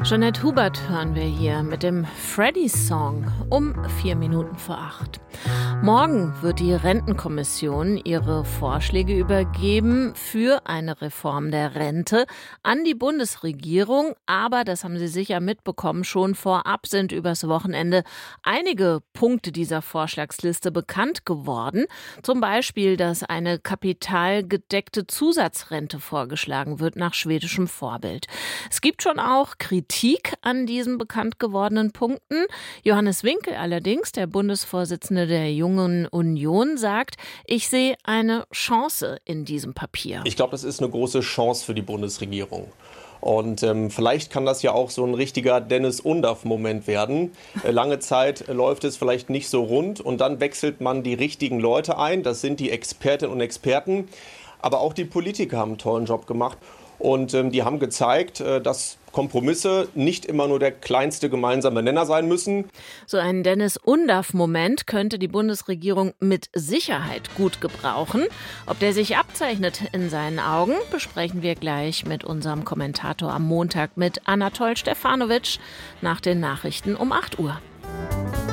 Jeanette Hubert hören wir hier mit dem Freddy-Song um 7:04. Morgen wird die Rentenkommission ihre Vorschläge übergeben für eine Reform der Rente an die Bundesregierung. Aber, das haben Sie sicher mitbekommen, schon vorab sind übers Wochenende einige Punkte dieser Vorschlagsliste bekannt geworden. Zum Beispiel, dass eine kapitalgedeckte Zusatzrente vorgeschlagen wird nach schwedischem Vorbild. Es gibt schon auch Kritik an diesen bekannt gewordenen Punkten. Johannes Winkel allerdings, der Bundesvorsitzende der Jungen Union, sagt, ich sehe eine Chance in diesem Papier. Ich glaube, das ist eine große Chance für die Bundesregierung. Und vielleicht kann das ja auch so ein richtiger Dennis Undaff-Moment werden. Lange Zeit läuft es vielleicht nicht so rund und dann wechselt man die richtigen Leute ein. Das sind die Expertinnen und Experten. Aber auch die Politiker haben einen tollen Job gemacht. Und die haben gezeigt, dass Kompromisse nicht immer nur der kleinste gemeinsame Nenner sein müssen. So einen Dennis Undaff-Moment könnte die Bundesregierung mit Sicherheit gut gebrauchen. Ob der sich abzeichnet in seinen Augen, besprechen wir gleich mit unserem Kommentator am Montag mit Anatol Stefanovic nach den Nachrichten um 8 Uhr.